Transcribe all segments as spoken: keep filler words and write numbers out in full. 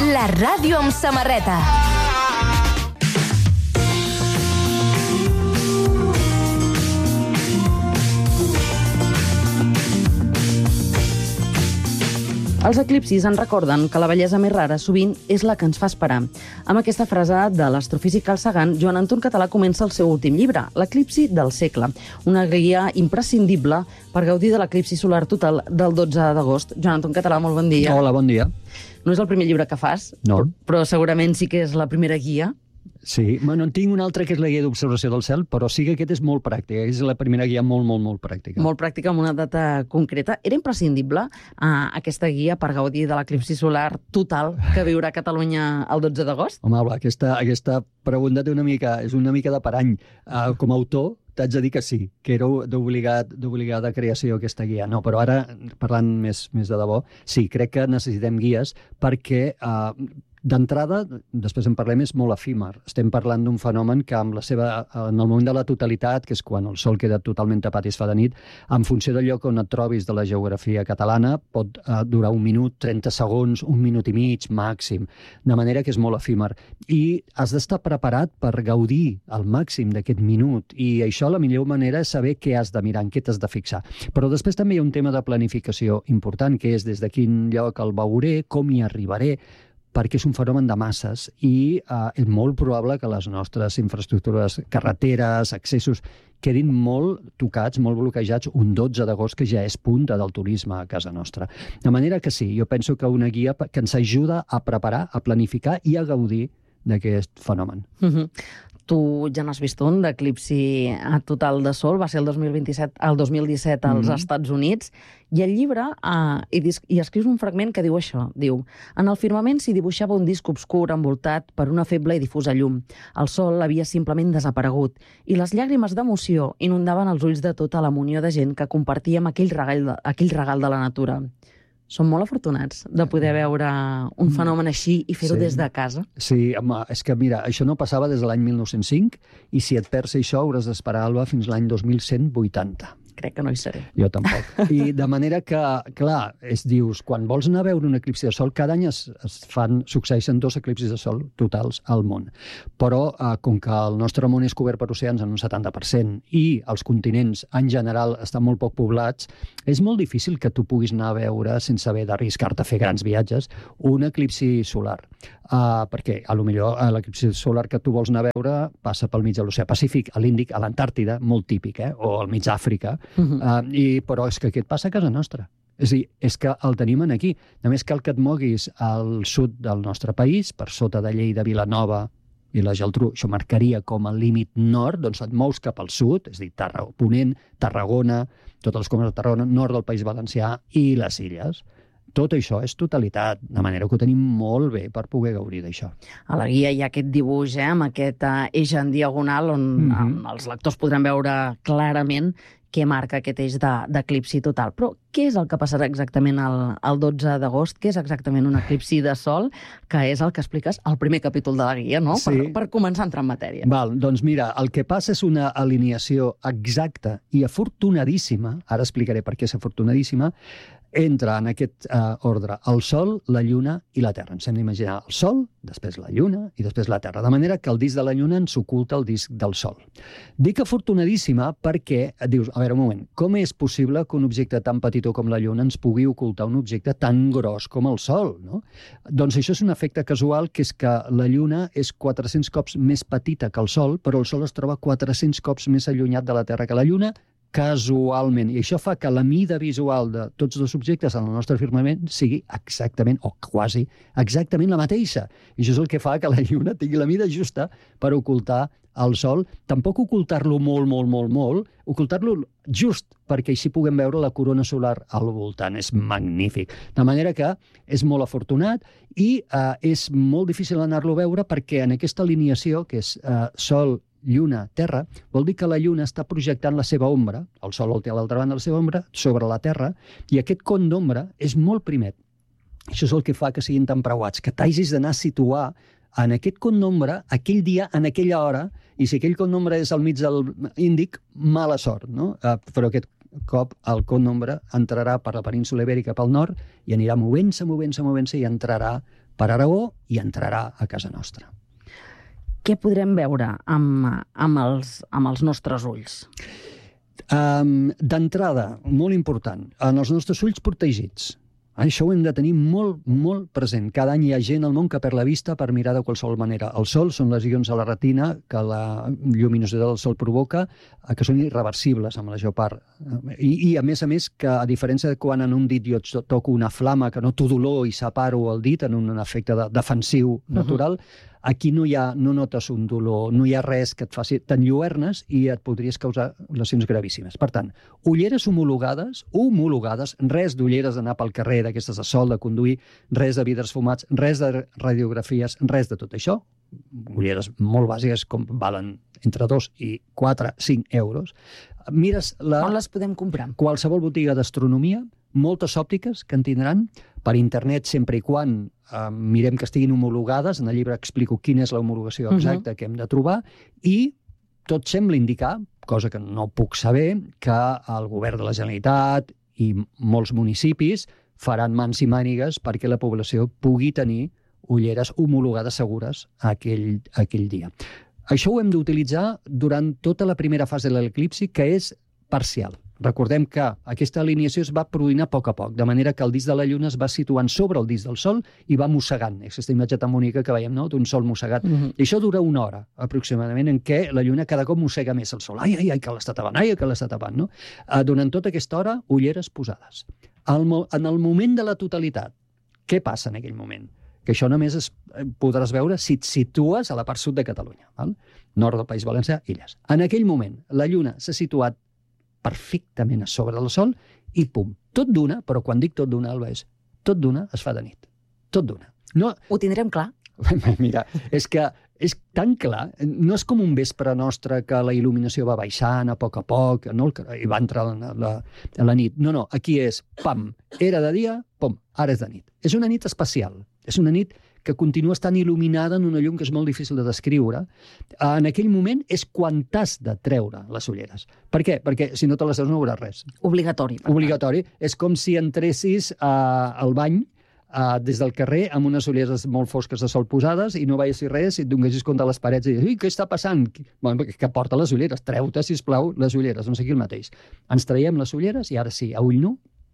La ràdio amb samarreta. Els eclipsis ens recorden que la bellesa més rara sovint és la que ens fa esperar. Amb aquesta frase de l'astrofísic Carl Sagan, Joan Anton Català comença el seu últim llibre, L'eclipsi del segle, una guia imprescindible per gaudir de l'eclipsi solar total del dotze d'agost. Joan Anton Català, molt bon dia. Hola, bon dia. No és el primer llibre que fas, no. però segurament sí que és la primera guia. Sí, bueno, en tinc una altra que és la guia d'observació del cel, però sí que aquest és molt pràctic, és la primera guia molt, molt, molt pràctica. Molt pràctica, amb una data concreta. Era imprescindible uh, aquesta guia per gaudir de l'eclipsi solar total que viurà Catalunya el dotze d'agost? Home, aquesta, aquesta pregunta té una mica, és una mica de parany. Uh, com a autor, t'haig de dir que sí, que era d'obligat, d'obligada creació aquesta guia. No, però ara, parlant més, més de debò, sí, crec que necessitem guies perquè... Uh, D'entrada, després en parlem, és molt efímer. Estem parlant d'un fenomen que amb la seva, en el moment de la totalitat, que és quan el sol queda totalment tapat i es fa de nit, en funció del lloc on et trobis de la geografia catalana, pot uh, durar un minut, trenta segons, un minut i mig, màxim. De manera que és molt efímer. I has d'estar preparat per gaudir al màxim d'aquest minut. I això, la millor manera és saber què has de mirar, en què t'has de fixar. Però després també hi ha un tema de planificació important, que és des de quin lloc el veuré, com hi arribaré, perquè és un fenomen de masses i eh, és molt probable que les nostres infraestructures, carreteres, accessos, quedin molt tocats, molt bloquejats un dotze d'agost, que ja és punta del turisme a casa nostra. De manera que sí, jo penso que una guia que ens ajuda a preparar, a planificar i a gaudir d'aquest fenomen. Mm-hmm. Tu ja n'has vist un d'eclipsi total de sol, va ser el dos mil vint-i-set, el dos mil disset als mm-hmm. Estats Units, i el llibre eh, hi, hi escrius un fragment que diu això, diu: en el firmament s'hi dibuixava un disc obscur envoltat per una feble i difusa llum. El sol havia simplement desaparegut i les llàgrimes d'emoció inundaven els ulls de tota la munió de gent que compartíem aquell regal, aquell regal de la natura. Som molt afortunats de poder veure un fenomen així i fer-ho sí. des de casa. Sí, home, és que mira, això no passava des de l'any mil nou-cents cinc i si et perds això hauràs d'esperar, Alba, fins l'any dos mil cent vuitanta. Crec que no hi seré. Jo tampoc. I de manera que, clar, es dius, quan vols anar a veure un eclipsi de sol, cada any es, es fan, succeeixen dos eclipsis de sol totals al món. Però, eh, com que el nostre món és cobert per oceans en un setanta per cent i els continents, en general, estan molt poc poblats, és molt difícil que tu puguis anar a veure, sense haver d'arriscar-te a fer grans viatges, un eclipsi solar. Uh, perquè, a lo millor, uh, l'eclipsi solar que tu vols anar a veure passa pel mig de l'oceà Pacífic, a l'Índic, a l'Antàrtida, molt típic, eh? O al mig d'Àfrica. Uh-huh. uh, i, però és que aquest passa a casa nostra. És a dir, és que el tenim aquí. Només cal que et moguis al sud del nostre país, per sota de Lleida, Vilanova i la Geltrú, això marcaria com el límit nord, doncs et mous cap al sud, és a dir, Tarragona, Ponent, Tarragona, totes les comarques de Tarragona, nord del País Valencià i les Illes. Tot això és totalitat, de manera que ho tenim molt bé per poder gaudir d'això. A la guia hi ha aquest dibuix, eh, amb aquest uh, eix en diagonal, on mm-hmm. um, els lectors podran veure clarament què marca aquest eix d'eclipsi total. Però què és el que passarà exactament el, el dotze d'agost? Què és exactament un eclipsi de sol? Que és el que expliques al primer capítol de la guia, no? Sí. Per, per començar a entrar en matèria. Val, doncs mira, el que passa és una alineació exacta i afortunadíssima, ara explicaré per què és afortunadíssima, entra en aquest uh, ordre el Sol, la Lluna i la Terra. Ens hem d'imaginar el Sol, després la Lluna i després la Terra. De manera que el disc de la Lluna ens oculta el disc del Sol. Dic afortunadíssima perquè et dius, a veure, un moment, com és possible que un objecte tan petitó com la Lluna ens pugui ocultar un objecte tan gros com el Sol, no? Doncs això és un efecte casual, que és que la Lluna és quatre-cents cops més petita que el Sol, però el Sol es troba quatre-cents cops més allunyat de la Terra que la Lluna, casualment. I això fa que la mida visual de tots dos objectes en el nostre firmament sigui exactament, o quasi, exactament la mateixa. I això és el que fa que la Lluna tingui la mida justa per ocultar el Sol. Tampoc ocultar-lo molt, molt, molt, molt, ocultar-lo just perquè així puguem veure la corona solar al voltant. És magnífic. De manera que és molt afortunat i eh, és molt difícil anar-lo a veure perquè en aquesta alineació, que és eh, Sol, Lluna, Terra, vol dir que la Lluna està projectant la seva ombra, el Sol el té a l'altra banda de la seva ombra, sobre la Terra, i aquest con d'ombra és molt primet. Això és el que fa que siguin tan preuats, que t'hagis d'anar a situar en aquest con d'ombra aquell dia, en aquella hora, i si aquell con d'ombra és al mig del Índic, mala sort, no? Uh, però aquest cop el con d'ombra entrarà per la península Ibèrica pel nord i anirà movent-se, movent-se, movent-se i entrarà per Aragó i entrarà a casa nostra. Què podrem veure amb, amb, els, amb els nostres ulls? Um, D'entrada, molt important, en els nostres ulls protegits. Això ho hem de tenir molt, molt present. Cada any hi ha gent al món que perd la vista per mirar de qualsevol manera. El sol són lesions a la retina que la lluminositat del sol provoca, que són irreversibles amb la geopard. I, I, a més a més, que a diferència de quan en un dit jo toco una flama que no té dolor i separo el dit en un efecte de, defensiu natural, uh-huh. Aquí no hi ha, no notes un dolor, no hi ha res que et faci... T'enlluernes i et podries causar lesions gravíssimes. Per tant, ulleres homologades, homologades, res d'ulleres d'anar pel carrer, d'aquestes de sol, de conduir, res de vidres fumats, res de radiografies, res de tot això. Ulleres molt bàsiques, com valen entre dos i quatre, cinc euros. Mires la... On les podem comprar? Qualsevol botiga d'astronomia, moltes òptiques que en tindran, per internet sempre i quan eh, mirem que estiguin homologades, en el llibre explico quina és la homologació exacta uh-huh. que hem de trobar, i tot sembla indicar, cosa que no puc saber, que el govern de la Generalitat i molts municipis faran mans i mànigues perquè la població pugui tenir ulleres homologades segures aquell, aquell dia. Això ho hem d'utilitzar durant tota la primera fase de l'eclipsi, que és parcial. Recordem que aquesta alineació es va produint a poc a poc, de manera que el disc de la Lluna es va situant sobre el disc del Sol i va mossegant. Aquesta imatge tan bonica que veiem, no?, d'un Sol mossegat. Uh-huh. I això dura una hora, aproximadament, en què la Lluna cada cop mossega més el Sol. Ai, ai, ai, que l'està tapant, ai, que l'està tapant, no? Uh, durant tota aquesta hora, ulleres posades. Al mo- en el moment de la totalitat, què passa en aquell moment? Que això només es podràs veure si et situes a la part sud de Catalunya, val? Nord del País Valencià, illes. En aquell moment, la Lluna s'ha situat perfectament a sobre del Sol i pum, tot d'una, però quan dic tot d'una, Alba, és tot d'una es fa de nit. Tot d'una. No... Ho tindrem clar? Mira, és que és tan clar, no és com un vespre nostre que la il·luminació va baixant a poc a poc, no? I va entrar la, la, la nit. No, no, aquí és, pam, era de dia, pum, ara és de nit. És una nit especial, és una nit que continua estant il·luminada en una llum que és molt difícil de descriure. En aquell moment és quan t'has de treure les ulleres. Per què? Perquè si no te les treus no veuràs res. Obligatori. Obligatori. És com si entressis uh, al bany uh, des del carrer amb unes ulleres molt fosques de sol posades i no veiessis res i et donessis compte a les parets i dius, què està passant? Bueno, que porta les ulleres. Treu-te, sisplau, les ulleres. No sé qui el mateix. Ens traiem les ulleres i ara sí, a ull nu,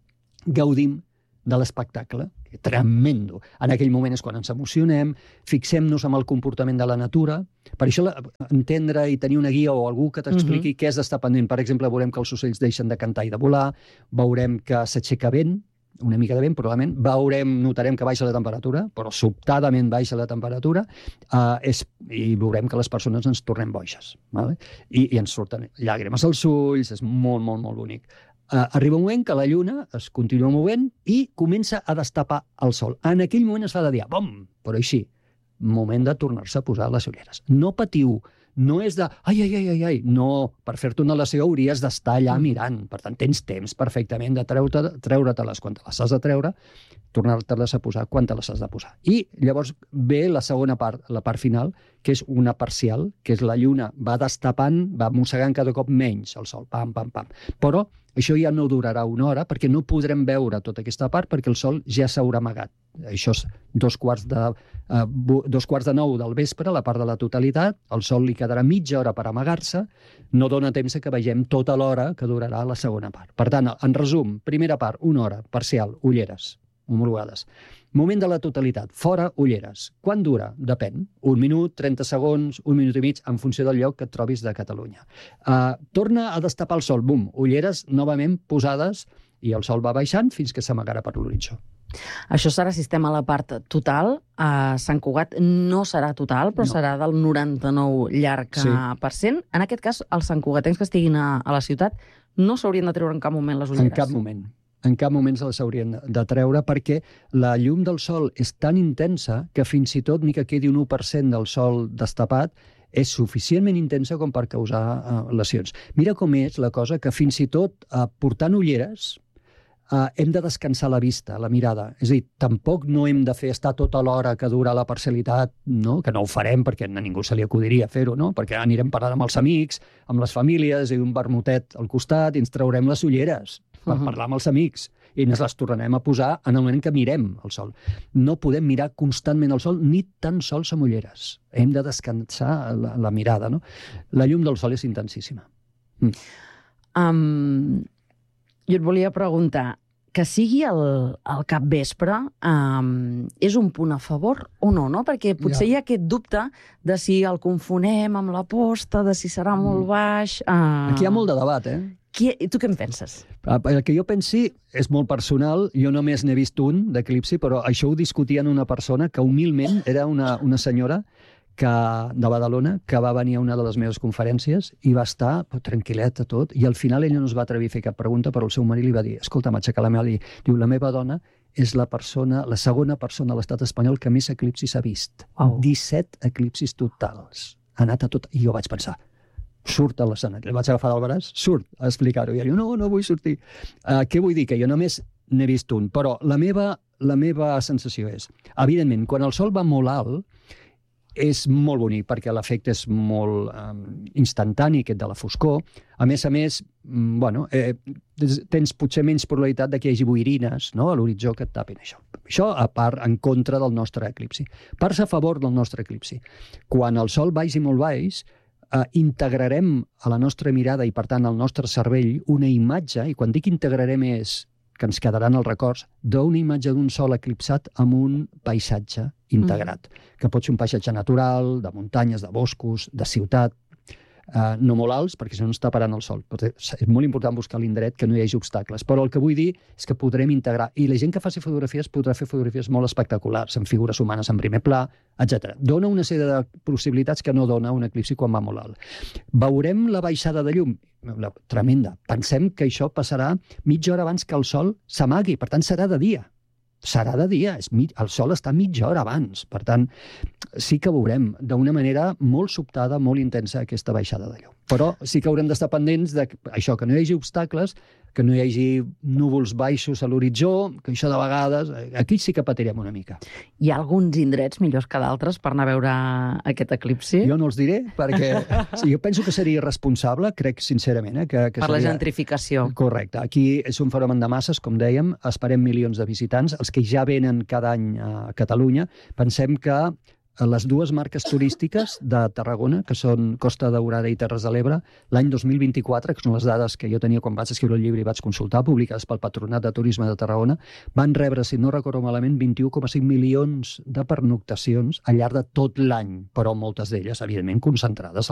gaudim de l'espectacle, tremendo. En aquell moment és quan ens emocionem, fixem-nos en el comportament de la natura. Per això la, entendre i tenir una guia o algú que t'expliqui uh-huh. què has d'estar pendent. Per exemple, veurem que els ocells deixen de cantar i de volar, veurem que s'aixeca vent, una mica de vent, probablement, veurem, notarem que baixa la temperatura, però sobtadament baixa la temperatura, uh, és, i veurem que les persones ens tornem boixes, vale? I, i ens surten llàgrimes als ulls, és molt, molt, molt bonic. Uh, arriba un moment que la Lluna es continua movent i comença a destapar el Sol. En aquell moment es fa de dia, bom! Però així, moment de tornar-se a posar les ulleres. No patiu, no és de, ai, ai, ai, ai, ai, no, per fer-te una lesió hauries d'estar allà mirant. Per tant, tens temps perfectament de treure-te, treure-te-les quan te les has de treure, tornar-te-les a posar quan te les has de posar. I llavors ve la segona part, la part final, que és una parcial, que és la Lluna va destapant, va mossegant cada cop menys el Sol, pam, pam, pam. Però això ja no durarà una hora perquè no podrem veure tota aquesta part perquè el Sol ja s'haurà amagat. Això és dos quarts de, uh, dos quarts de nou del vespre, la part de la totalitat, el Sol li quedarà mitja hora per amagar-se, no dona temps que vegem tota l'hora que durarà la segona part. Per tant, en resum, primera part, una hora, parcial, ulleres, homologades. Moment de la totalitat, fora ulleres. Quan dura? Depèn. Un minut, trenta segons, un minut i mig, en funció del lloc que et trobis de Catalunya. Uh, torna a destapar el Sol, bum, ulleres novament posades i el Sol va baixant fins que s'amagarà per l'horitzó. Això serà sistema a la part total. A Sant Cugat no serà total, però no. serà del noranta-nou llarg sí. per cent. En aquest cas, els santcugatencs que estiguin a, a la ciutat no s'haurien de treure en cap moment les ulleres. En cap moment. En cap moment se les haurien de treure perquè la llum del Sol és tan intensa que fins i tot ni que quedi un u per cent del Sol destapat és suficientment intensa com per causar uh, lesions. Mira com és la cosa que fins i tot uh, portant ulleres Uh, hem de descansar la vista, la mirada. És a dir, tampoc no hem de fer estar tota l'hora que dura la parcialitat, no? Que no ho farem perquè a ningú se li acudiria fer-ho, no? Perquè anirem parlant amb els amics, amb les famílies, i un vermutet al costat i ens traurem les ulleres per uh-huh. parlar amb els amics. i ens les tornarem a posar en el moment que mirem el sol. No podem mirar constantment el sol ni tan sols amb ulleres. Hem de descansar la, la mirada, no? La llum del sol és intensíssima. Mm. Um, jo et volia preguntar, que sigui el, el capvespre um, és un punt a favor o no, no? Perquè potser ja. hi ha aquest dubte de si el confonem amb la posta, de si serà molt baix... Uh... Aquí hi ha molt de debat, eh? Qui, tu què en penses? El que jo pensi és molt personal. Jo només n'he vist un d'eclipsi, però això ho discutia en una persona que humilment era una, una senyora que, de Badalona, que va venir a una de les meves conferències i va estar tranquil·leta tot, i al final ella no es va atrevir a fer cap pregunta, però el seu marit li va dir, escolta, m'aixeca la mà, i diu, la meva dona és la persona, la segona persona a l'estat espanyol que més eclipsis ha vist. Oh. disset eclipsis totals. Ha anat a tot. I jo vaig pensar, surt a l'escenari. El vaig agafar del braç, surt a explicar-ho. I ella diu, no, no vull sortir. Uh, què vull dir? Que jo només n'he vist un. Però la meva, la meva sensació és, evidentment, quan el sol va molt alt, és molt bonic, perquè l'efecte és molt um, instantani, aquest de la foscor. A més a més, bueno, eh, tens potser menys probabilitat de que hi hagi boirines, no?, a l'horitzó que et tapin això. Això, a part, en contra del nostre eclipsi. Parts a favor del nostre eclipsi. Quan el sol baix i molt baix, eh, integrarem a la nostra mirada i, per tant, al nostre cervell una imatge, i quan dic integrarem és que ens quedaran els records, d'una imatge d'un sol eclipsat amb un paisatge integrat, mm. que pot ser un paisatge natural, de muntanyes, de boscos, de ciutat, eh, no molt alts, perquè si no ens taparan el sol. Però és molt important buscar l'indret que no hi hagi obstacles. Però el que vull dir és que podrem integrar, i la gent que faci fotografies podrà fer fotografies molt espectaculars, amb figures humanes en primer pla, etcètera. Dona una sèrie de possibilitats que no dona un eclipsi quan va molt alt. Veurem la baixada de llum? La, tremenda. Pensem que això passarà mitja hora abans que el sol s'amagui, per tant serà de dia. Serà de dia, és mit... el sol està mitja hora abans. Per tant, sí que veurem d'una manera molt sobtada, molt intensa, aquesta baixada de llum. Però sí que haurem d'estar pendents de això, que no hi hagi obstacles, que no hi hagi núvols baixos a l'horitzó, que això de vegades... Aquí sí que patirem una mica. Hi ha alguns indrets millors que d'altres per anar a veure aquest eclipsi? Jo no els diré, perquè sí, jo penso que seria irresponsable, crec sincerament. Eh, que, que per seria... la gentrificació. Correcte. Aquí és un fenomen de masses, com dèiem, esperem milions de visitants. Els que ja venen cada any a Catalunya, pensem que les dues marques turístiques de Tarragona, que són Costa Daurada i Terres de l'Ebre, l'any dos mil vint-i-quatre, que són les dades que jo tenia quan vaig escriure el llibre i vaig consultar, publicades pel Patronat de Turisme de Tarragona, van rebre, si no recordo malament, vint-i-u coma cinc milions de pernoctacions al llarg de tot l'any, però moltes d'elles, evidentment, concentrades